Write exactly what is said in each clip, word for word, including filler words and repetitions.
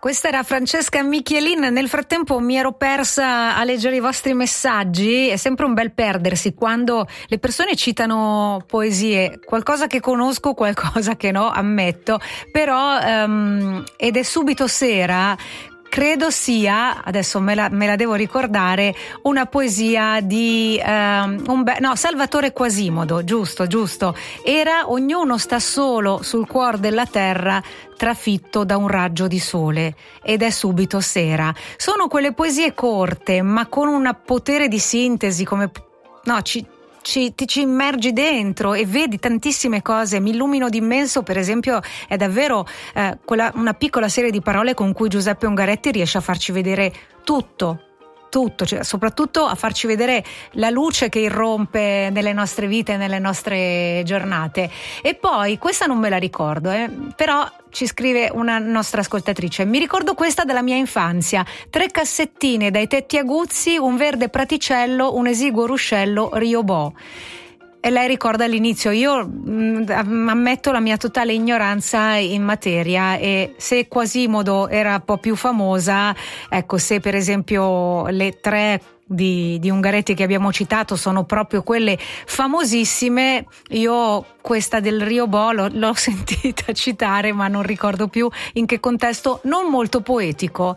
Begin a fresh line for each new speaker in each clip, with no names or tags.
Questa era Francesca Michelin. Nel frattempo mi ero persa a leggere i vostri messaggi. È sempre un bel perdersi quando le persone citano poesie, qualcosa che conosco, qualcosa che no, ammetto, però um, ed è subito sera. Credo sia, adesso me la, me la devo ricordare, una poesia di um, un be- no, Salvatore Quasimodo, giusto, giusto. Era ognuno sta solo sul cuor della terra, trafitto da un raggio di sole, ed è subito sera. Sono quelle poesie corte, ma con un potere di sintesi, come no, ci Ci, ti ci immergi dentro e vedi tantissime cose. Mi illumino d'immenso, per esempio, è davvero eh, quella, una piccola serie di parole con cui Giuseppe Ungaretti riesce a farci vedere tutto. Tutto, cioè, soprattutto a farci vedere la luce che irrompe nelle nostre vite, nelle nostre giornate. E poi, questa non me la ricordo, eh, però ci scrive una nostra ascoltatrice: mi ricordo questa della mia infanzia, tre cassettine dai tetti aguzzi, un verde praticello, un esiguo ruscello Riobò. E lei ricorda all'inizio. Io mh, ammetto la mia totale ignoranza in materia, e se Quasimodo era un po' più famosa, ecco, se per esempio le tre di, di Ungaretti che abbiamo citato sono proprio quelle famosissime, io questa del Riobò l'ho, l'ho sentita citare, ma non ricordo più in che contesto, non molto poetico.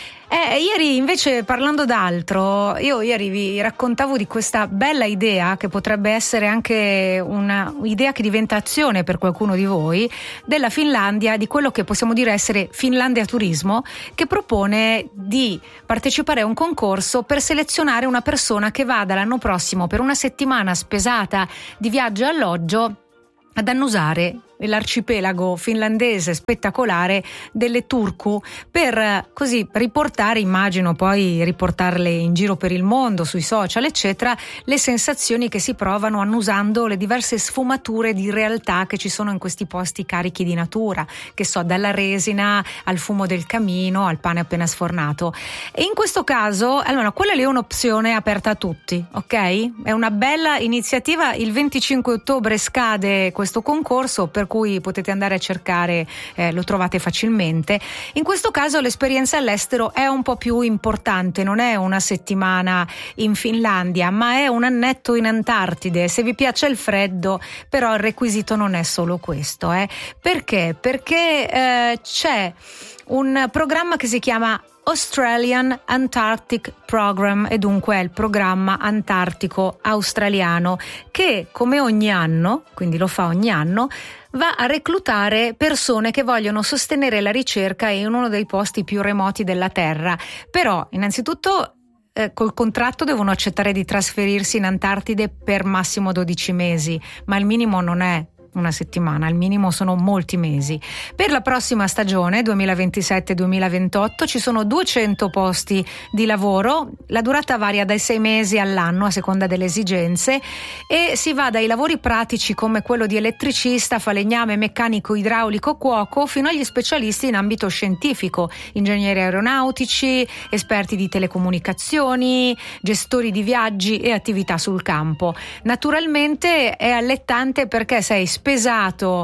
Eh, ieri invece, parlando d'altro, io ieri vi raccontavo di questa bella idea che potrebbe essere anche una idea che diventa azione per qualcuno di voi, della Finlandia, di quello che possiamo dire essere Finlandia Turismo, che propone di partecipare a un concorso per selezionare una persona che vada l'anno prossimo per una settimana spesata di viaggio e alloggio ad annusare l'arcipelago finlandese spettacolare delle Turku, per così riportare, immagino poi riportarle in giro per il mondo sui social eccetera, le sensazioni che si provano annusando le diverse sfumature di realtà che ci sono in questi posti carichi di natura, che so, dalla resina al fumo del camino al pane appena sfornato. E in questo caso, allora, quella lì è un'opzione aperta a tutti, ok? È una bella iniziativa. Il venticinque ottobre scade questo concorso, per cui potete andare a cercare, eh, lo trovate facilmente. In questo caso l'esperienza all'estero è un po' più importante, non è una settimana in Finlandia, ma è un annetto in Antartide, se vi piace il freddo. Però il requisito non è solo questo, eh. Perché? Perché eh, c'è un programma che si chiama Australian Antarctic Program, e dunque è il programma antartico australiano, che come ogni anno, quindi lo fa ogni anno, va a reclutare persone che vogliono sostenere la ricerca in uno dei posti più remoti della Terra. Però innanzitutto eh, col contratto devono accettare di trasferirsi in Antartide per massimo dodici mesi, ma il minimo non è una settimana, al minimo sono molti mesi. Per la prossima stagione duemilaventisette duemilaventotto ci sono duecento posti di lavoro, la durata varia dai sei mesi all'anno a seconda delle esigenze, e si va dai lavori pratici come quello di elettricista, falegname, meccanico, idraulico, cuoco, fino agli specialisti in ambito scientifico, ingegneri aeronautici, esperti di telecomunicazioni, gestori di viaggi e attività sul campo. Naturalmente è allettante perché sei spesato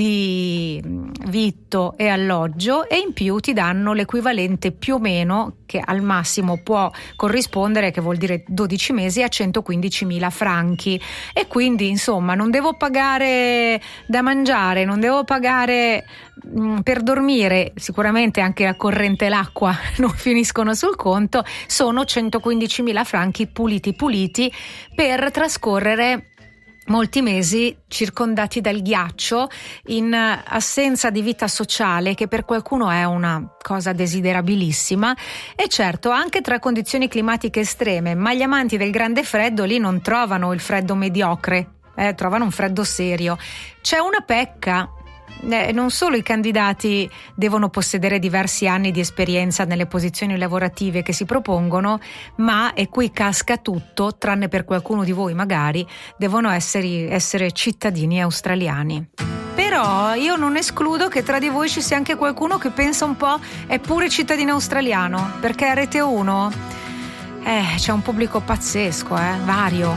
di vitto e alloggio, e in più ti danno l'equivalente più o meno, che al massimo può corrispondere, che vuol dire dodici mesi, a centoquindicimila franchi. E quindi insomma non devo pagare da mangiare, non devo pagare mh, per dormire, sicuramente anche la corrente e l'acqua non finiscono sul conto. Sono centoquindicimila franchi puliti puliti per trascorrere molti mesi circondati dal ghiaccio, in assenza di vita sociale, che per qualcuno è una cosa desiderabilissima, e certo anche tra condizioni climatiche estreme, ma gli amanti del grande freddo lì non trovano il freddo mediocre, eh, trovano un freddo serio. C'è una pecca. Eh, non solo i candidati devono possedere diversi anni di esperienza nelle posizioni lavorative che si propongono, ma, e qui casca tutto, tranne per qualcuno di voi magari, devono essere, essere cittadini australiani. Però io non escludo che tra di voi ci sia anche qualcuno che pensa un po' è pure cittadino australiano, perché a Rete uno eh, c'è un pubblico pazzesco, eh, vario.